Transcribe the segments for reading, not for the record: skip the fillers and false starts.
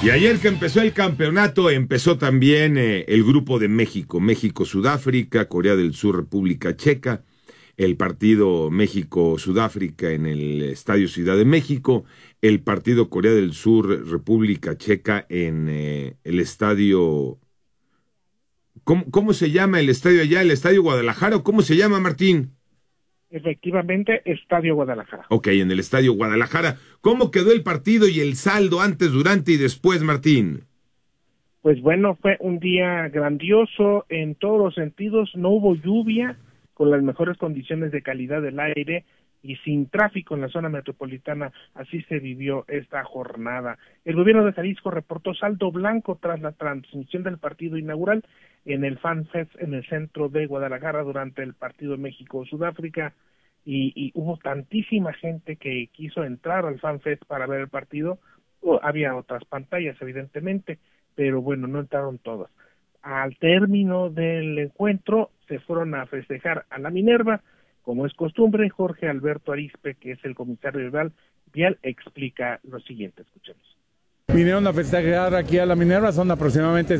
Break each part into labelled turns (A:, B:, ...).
A: Y ayer que empezó el campeonato, empezó también el grupo de México. México-Sudáfrica, Corea del Sur, República Checa. El partido México-Sudáfrica en el Estadio Ciudad de México. El partido Corea del Sur, República Checa en el Estadio... ¿Cómo se llama el estadio allá? ¿El Estadio Guadalajara o cómo se llama, Martín?
B: Efectivamente, Estadio Guadalajara.
A: Ok, en el Estadio Guadalajara. ¿Cómo quedó el partido y el saldo antes, durante y después, Martín?
B: Pues bueno, fue un día grandioso en todos los sentidos. No hubo lluvia, con las mejores condiciones de calidad del aire y sin tráfico en la zona metropolitana. Así se vivió esta jornada. El gobierno de Jalisco reportó saldo blanco tras la transmisión del partido inaugural en el Fan Fest en el centro de Guadalajara durante el partido México-Sudáfrica, y hubo tantísima gente que quiso entrar al Fan Fest para ver el partido. Había otras pantallas, evidentemente, pero bueno, no entraron todas. Al término del encuentro se fueron a festejar a la Minerva, como es costumbre. Jorge Alberto Arizpe, que es el comisario vial, explica lo siguiente, escuchemos.
C: Vinieron a festejar aquí a la Minerva, son aproximadamente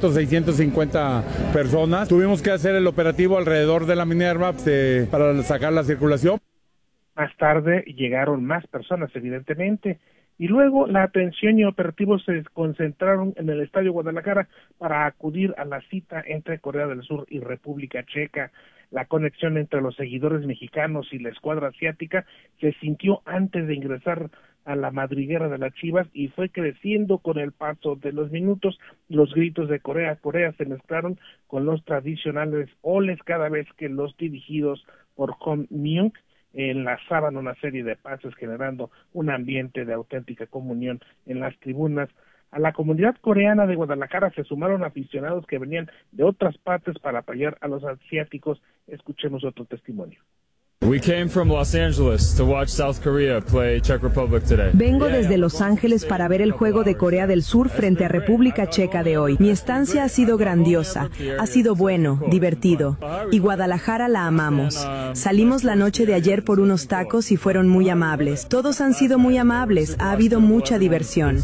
C: 650 personas. Tuvimos que hacer el operativo alrededor de la Minerva para sacar la circulación.
B: Más tarde llegaron más personas, evidentemente, y luego la atención y operativos se concentraron en el Estadio Guadalajara para acudir a la cita entre Corea del Sur y República Checa. La conexión entre los seguidores mexicanos y la escuadra asiática se sintió antes de ingresar a la madriguera de las Chivas y fue creciendo con el paso de los minutos. Los gritos de Corea se mezclaron con los tradicionales oles cada vez que los dirigidos por Hong Myung enlazaban una serie de pases, generando un ambiente de auténtica comunión en las tribunas. A la comunidad coreana de Guadalajara se sumaron aficionados que venían de otras partes para apoyar a los asiáticos. Escuchemos otro testimonio.
D: We came from Los Angeles to watch South Korea play Czech Republic today.
E: Vengo desde Los Ángeles para ver el juego de Corea del Sur frente a República Checa de hoy. Mi estancia ha sido grandiosa, ha sido bueno, divertido. Y Guadalajara la amamos. Salimos la noche de ayer por unos tacos y fueron muy amables. Todos han sido muy amables, ha habido mucha diversión.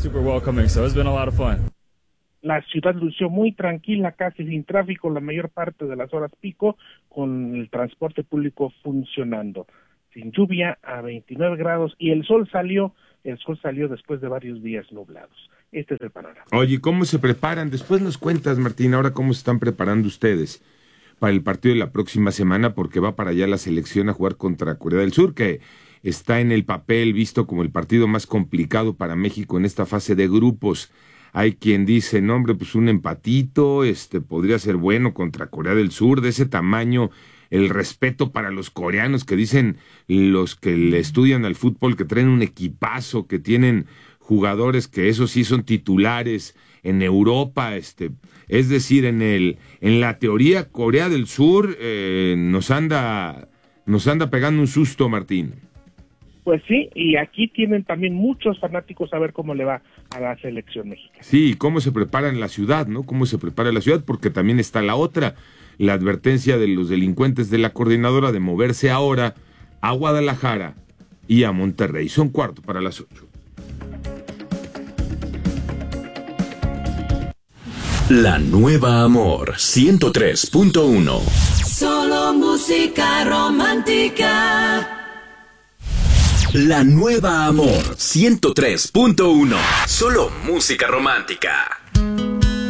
B: La ciudad lució muy tranquila, casi sin tráfico la mayor parte de las horas pico, con el transporte público funcionando. Sin lluvia, a 29 grados, y el sol salió después de varios días nublados. Este es el panorama.
A: Oye, ¿cómo se preparan? Después nos cuentas, Martín, ahora cómo se están preparando ustedes para el partido de la próxima semana, porque va para allá la selección a jugar contra Corea del Sur, que está en el papel visto como el partido más complicado para México en esta fase de grupos. Hay quien dice, no hombre, pues un empatito, podría ser bueno contra Corea del Sur, de ese tamaño, el respeto para los coreanos, que dicen los que le estudian al fútbol, que traen un equipazo, que tienen jugadores que esos sí son titulares en Europa, es decir, en la teoría Corea del Sur nos anda pegando un susto, Martín.
B: Pues sí, y aquí tienen también muchos fanáticos a ver cómo le va a la selección mexicana.
A: Sí, cómo se prepara en la ciudad, ¿no? Cómo se prepara la ciudad, porque también está la otra, la advertencia de los delincuentes de la coordinadora de moverse ahora a Guadalajara y a Monterrey. Son 7:45.
F: La Nueva Amor 103.1.
G: Solo música romántica.
F: La Nueva Amor 103.1. Solo música romántica.